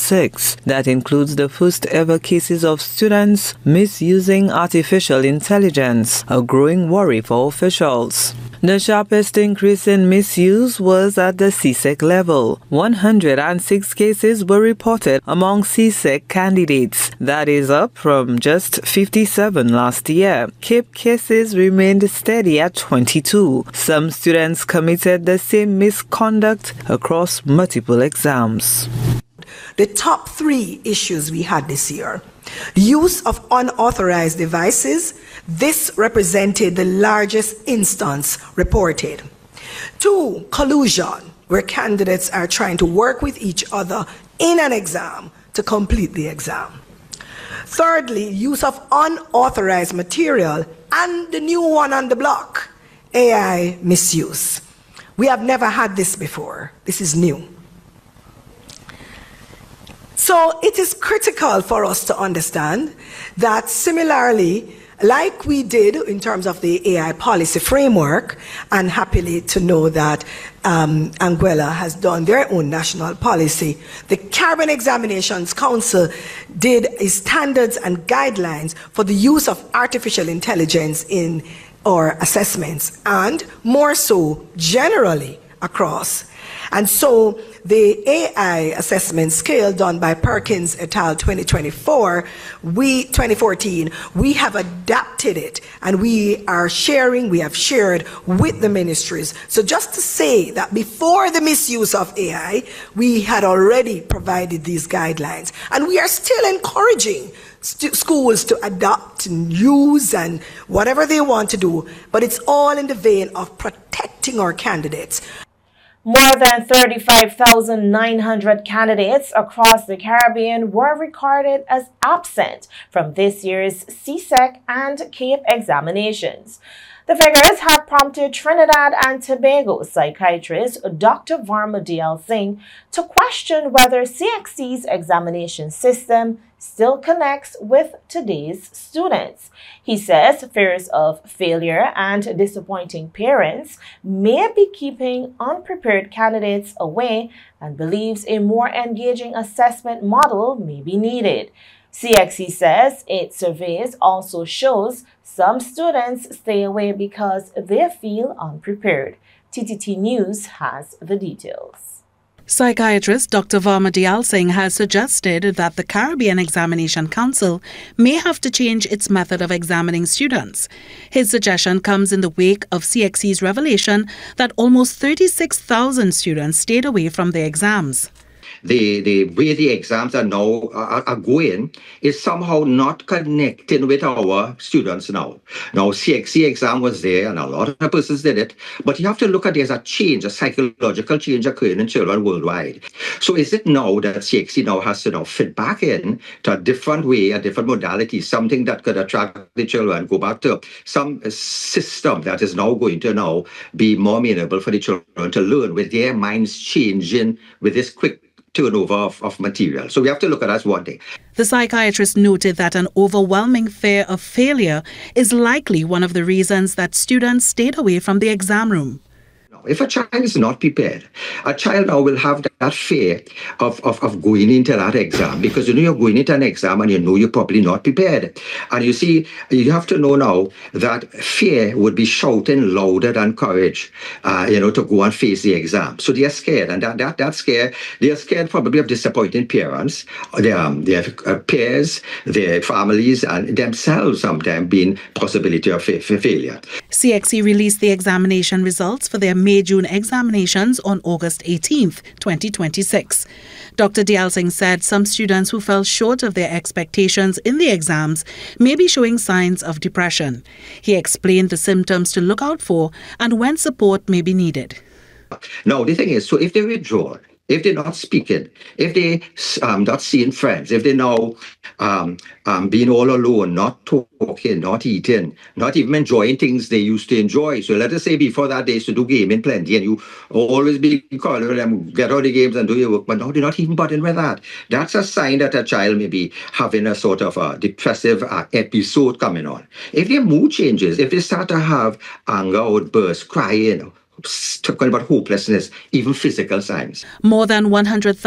2026. That includes the first ever cases of students misusing artificial intelligence, a growing worry for officials. The sharpest increase in misuse was at the CSEC level. 106 cases were reported among CSEC candidates. That is up from just 57 last year. CAPE cases remained steady at 22. Some students committed the same misconduct across multiple exams. The top 3 issues we had this year: use of unauthorized devices. This represented the largest instance reported. 2, collusion, where candidates are trying to work with each other in an exam to complete the exam. Thirdly, use of unauthorized material, and the new one on the block, AI misuse. We have never had this before. This is new. So it is critical for us to understand that similarly, like we did in terms of the AI policy framework, and happily to know that Anguilla has done their own national policy, the Caribbean Examinations Council did standards and guidelines for the use of artificial intelligence in our assessments, and more so generally across. And so the AI assessment scale done by Perkins et al. 2014, we have adapted it, and we have shared with the ministries. So just to say that before the misuse of AI, we had already provided these guidelines, and we are still encouraging schools to adopt and use and whatever they want to do, but it's all in the vein of protecting our candidates. More than 35,900 candidates across the Caribbean were recorded as absent from this year's CSEC and CAPE examinations. The figures have prompted Trinidad and Tobago psychiatrist Dr. Varma Dayal Singh to question whether CXC's examination system still connects with today's students. He says fears of failure and disappointing parents may be keeping unprepared candidates away, and believes a more engaging assessment model may be needed. CXC says its surveys also shows some students stay away because they feel unprepared. TTT News has the details. Psychiatrist Dr. Varma Dayal Singh has suggested that the Caribbean Examination Council may have to change its method of examining students. His suggestion comes in the wake of CXC's revelation that almost 36,000 students stayed away from their exams. The way the exams are now are going is somehow not connecting with our students now. Now, CXC exam was there, and a lot of persons did it, but you have to look at there's a change, a psychological change occurring in children worldwide. So is it now that CXC now has to now fit back in to a different way, a different modality, something that could attract the children, go back to some system that is now going to now be more amenable for the children to learn with their minds changing with this quick turnover of material. So we have to look at that as one thing. The psychiatrist noted that an overwhelming fear of failure is likely one of the reasons that students stayed away from the exam room. If a child is not prepared, a child now will have that fear of going into that exam, because you know you're going into an exam and you know you're probably not prepared. And you see, you have to know now that fear would be shouting louder than courage, to go and face the exam. So they are scared, and that scare, they are scared probably of disappointing parents, their peers, their families, and themselves sometimes being possibility of failure. CXC released the examination results for their May-June examinations on August 18th, 2026. Dr. Dayal Singh said some students who fell short of their expectations in the exams may be showing signs of depression. He explained the symptoms to look out for and when support may be needed. Now, the thing is, so if they withdraw, if they're not speaking, if they're not seeing friends, if they're now being all alone, not talking, not eating, not even enjoying things they used to enjoy. So let us say before that they used to do gaming plenty, and you always be calling them, get out the games and do your work, but now they're not even bothering with that. That's a sign that a child may be having a sort of a depressive episode coming on. If their mood changes, if they start to have anger outbursts, crying, talking about hopelessness, even physical signs. More than 100,000